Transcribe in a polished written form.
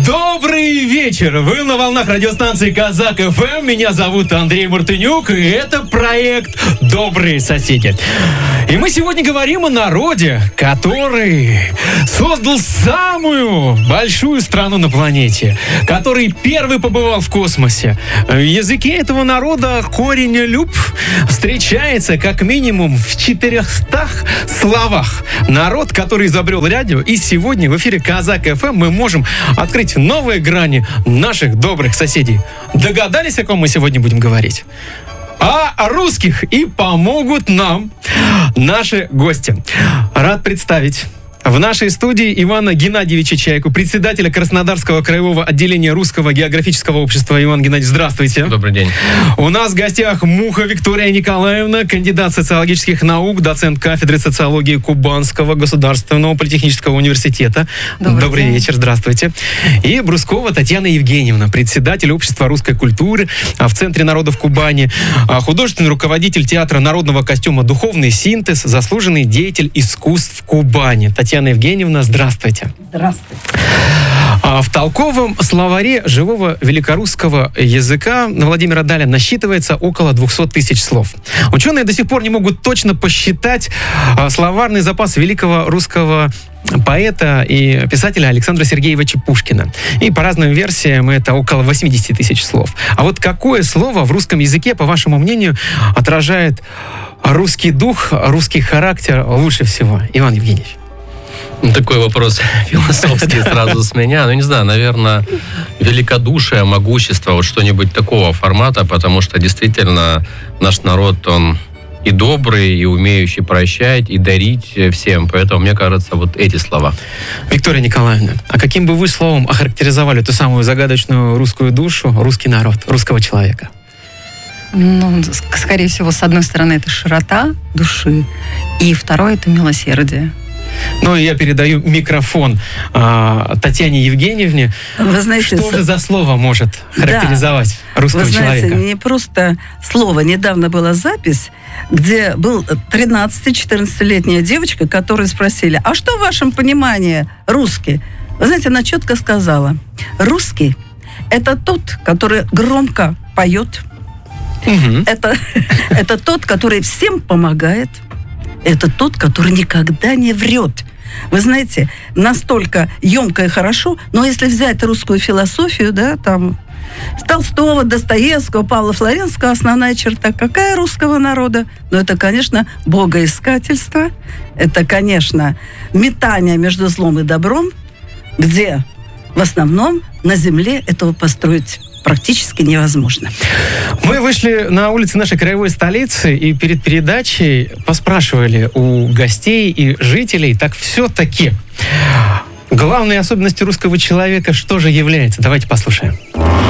Добрый вечер! Вы на волнах радиостанции Казак ФМ. Меня зовут Андрей Мартынюк, и это проект «Добрые соседи». И мы сегодня говорим о народе, который создал самую большую страну на планете, который первый побывал в космосе. В языке этого народа корень «люб» встречается как минимум в 400 словах. Народ, который изобрел радио, и сегодня в эфире Казак ФМ мы можем открыть новые грани наших добрых соседей. Догадались, о ком мы сегодня будем говорить? О русских, и помогут нам наши гости. Рад представить в нашей студии Ивана Геннадьевича Чайку, председателя Краснодарского краевого отделения Русского географического общества. Иван Геннадьевич, здравствуйте. Добрый день. У нас в гостях Муха Виктория Николаевна, кандидат социологических наук, доцент кафедры социологии Кубанского государственного политехнического университета. Добрый вечер, здравствуйте. И Брускова Татьяна Евгеньевна, председатель общества русской культуры в Центре народов Кубани, художественный руководитель театра народного костюма «Духовный синтез», заслуженный деятель искусств Кубани. Татьяна Евгеньевна, здравствуйте. Здравствуйте. В толковом словаре живого великорусского языка Владимира Даля насчитывается около 200 тысяч слов. Ученые до сих пор не могут точно посчитать словарный запас великого русского поэта и писателя Александра Сергеевича Пушкина. И по разным версиям это около 80 тысяч слов. А вот какое слово в русском языке, по вашему мнению, отражает русский дух, русский характер лучше всего? Иван Евгеньевич. Такой вопрос философский сразу с меня. Не знаю, наверное, великодушие, могущество, вот что-нибудь такого формата, потому что действительно наш народ, он и добрый, и умеющий прощать, и дарить всем. Поэтому, мне кажется, вот эти слова. Виктория Николаевна, а каким бы вы словом охарактеризовали ту самую загадочную русскую душу, русский народ, русского человека? Скорее всего, с одной стороны, это широта души, и второе, это милосердие. Я передаю микрофон Татьяне Евгеньевне. Вы знаете, что же за слово может характеризовать русского человека? Вы знаете, не просто слово. Недавно была запись, где был 13-14-летняя девочка, которую спросили: а что в вашем понимании русский? Вы знаете, она четко сказала: русский – это тот, который громко поет. Угу. Это тот, который всем помогает. Это тот, который никогда не врет. Вы знаете, настолько емко и хорошо, но если взять русскую философию, там Толстого, Достоевского, Павла Флоренского, основная черта какая русского народа? Это, конечно, богоискательство, это, конечно, метание между злом и добром, где в основном на земле этого построить практически невозможно. Мы вышли на улицы нашей краевой столицы и перед передачей поспрашивали у гостей и жителей, так все-таки главной особенностью русского человека что же является? Давайте послушаем.